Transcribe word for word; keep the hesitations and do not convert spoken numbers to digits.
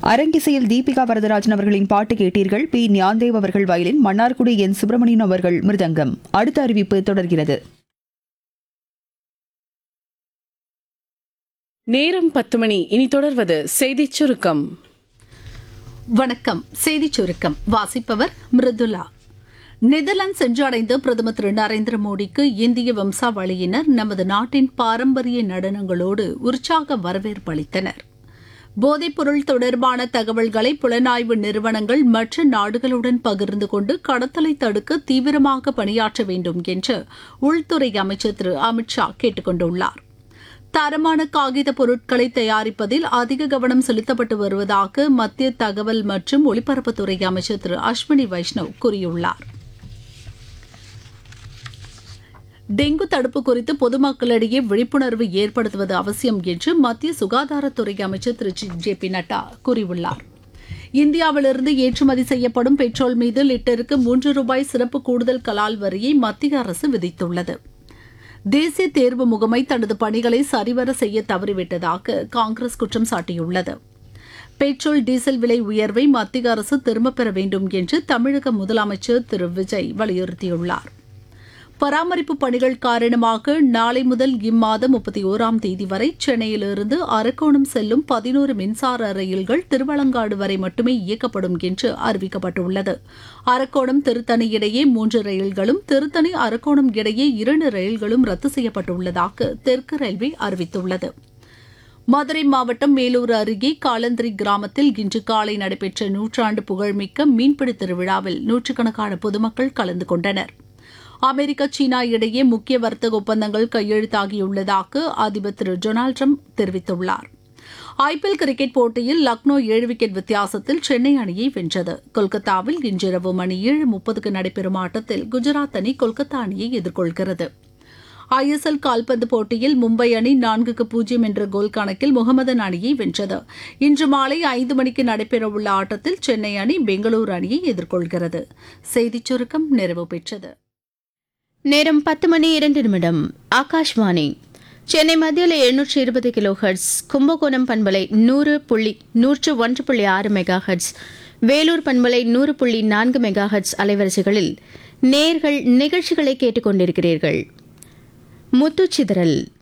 அரங்கிசையில் தீபிகா வரதராஜன் அவர்களின் பாட்டு கேட்டீர்கள். பி ஞான்தேவ் அவர்கள் வயலின், மன்னார்குடி என் சுப்பிரமணியன் அவர்கள் மிருதங்கம். அடுத்த அறிவிப்பு தொடர்கிறது. நேரம் பத்து மணி. இனி தொடர்வது செய்திச் சுருக்கம். வணக்கம். செய்திச் சுருக்கம் வாசிப்பவர் மிருதுலா. நெதர்லாந்து சென்றடைந்த பிரதமர் திரு நரேந்திர மோடிக்கு இந்திய வம்சாவளியினர் நமது நாட்டின் பாரம்பரிய நடனங்களோடு உற்சாக வரவேற்பு அளித்தனர். போதைப்பொருள் தொடர்பான தகவல்களை புலனாய்வு நிறுவனங்கள் மற்ற நாடுகளுடன் பகிர்ந்து கொண்டு கடத்தலை தடுக்க தீவிரமாக பணியாற்ற வேண்டும் என்று உள்துறை அமைச்சர் திரு அமித்ஷா கேட்டுக் கொண்டுள்ளார். தரமான காகித பொருட்களை தயாரிப்பதில் அதிக கவனம் செலுத்தப்பட்டு வருவதாக மத்திய தகவல் மற்றும் ஒலிபரப்புத்துறை அமைச்சர் திரு அஸ்வினி வைஷ்ணவ் கூறியுள்ளார். டெங்கு தடுப்பு குறித்து பொதுமக்களிடையே விழிப்புணர்வு ஏற்படுத்துவது அவசியம் என்று மத்திய சுகாதாரத்துறை அமைச்சர் திரு ஜே பி நட்டா கூறியுள்ளார். இந்தியாவிலிருந்து ஏற்றுமதி செய்யப்படும் பெட்ரோல் மீது லிட்டருக்கு மூன்று ரூபாய் சிறப்பு கூடுதல் கலால் வரியை மத்திய அரசு விதித்துள்ளது. தேசிய தேர்வு முகமை தனது பணிகளை சரிவர செய்ய தவறிவிட்டதாக காங்கிரஸ் குற்றம் சாட்டியுள்ளது. பெட்ரோல் டீசல் விலை உயர்வை மத்திய அரசு திரும்பப் பெற வேண்டும் என்று தமிழக முதலமைச்சர் திரு விஜய் வலியுறுத்தியுள்ளார். பராமரிப்பு பணிகள் காரணமாக நாளை முதல் இம்மாதம் முப்பத்தி ஓராம் தேதி வரை சென்னையிலிருந்து அரக்கோணம் செல்லும் பதினோரு மின்சார ரயில்கள் திருவலங்காடு வரை மட்டுமே இயக்கப்படும் என்று அறிவிக்கப்பட்டுள்ளது. அரக்கோணம் திருத்தணி இடையே மூன்று ரயில்களும், திருத்தணி அரக்கோணம் இடையே இரண்டு ரயில்களும் ரத்து செய்யப்பட்டுள்ளதாக தெற்கு ரயில்வே அறிவித்துள்ளது. மதுரை மாவட்டம் மேலூர் அருகே காலந்திரி கிராமத்தில் இன்று காலை நடைபெற்ற நூற்றாண்டு புகழ்மிக்க மீன்பிடி திருவிழாவில் நூற்றுக்கணக்கான பொதுமக்கள் கலந்து கொண்டனர். அமெரிக்கா சீனா இடையே முக்கிய வர்த்தக ஒப்பந்தங்கள் கையெழுத்தாகியுள்ளதாக அதிபர் திரு டொனால்டு ட்ரம்ப் தெரிவித்துள்ளார். ஐபிஎல் கிரிக்கெட் போட்டியில் லக்னோ ஏழு விக்கெட் வித்தியாசத்தில் சென்னை அணியை வென்றது. கொல்கத்தாவில் இன்றிரவு மணி ஏழு முப்பதுக்கு நடைபெறும் ஆட்டத்தில் குஜராத் அணி கொல்கத்தா அணியை எதிர்கொள்கிறது. ஐஎஸ்எல் கால்பந்து போட்டியில் மும்பை அணி நான்குக்கு பூஜ்ஜியம் என்ற கோல் கணக்கில் முகமதன் அணியை வென்றது. இன்று மாலை ஐந்து மணிக்கு நடைபெறவுள்ள ஆட்டத்தில் சென்னை அணி பெங்களூரு அணியை எதிர்கொள்கிறது. செய்திச் சுருக்கம் நிறைவு பெற்றது. நேரம் பத்து மணி இரண்டு நிமிடம். ஆகாஷ்வாணி சென்னை மத்தியில் எழுநூற்று இருபது கிலோ ஹெர்ட்ஸ், கும்பகோணம் பண்பலை நூறு புள்ளி நூற்று ஒன்று புள்ளி ஆறு மெகா ஹெர்ட்ஸ், வேலூர் பண்பலை நூறு புள்ளி நான்கு மெகா ஹெர்ட்ஸ் அலைவரிசைகளில் நேர்கள் நிகழ்ச்சிகளை கேட்டுக் கொண்டிருக்கிறீர்கள். முத்துச்சிதறல்